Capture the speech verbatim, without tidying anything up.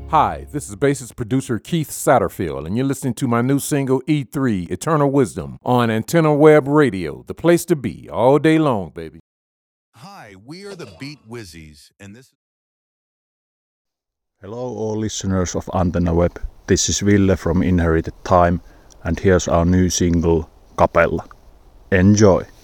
Hi, this is bassist producer Keith Satterfield, and you're listening to my new single E three, Eternal Wisdom, on Antenna Web Radio, the place to be all day long, baby. Hi, we are the Beat Wizzies, and this. Hello, all listeners of Antenna Web. This is Ville from Inherited Time, and here's our new single, Capella. Enjoy!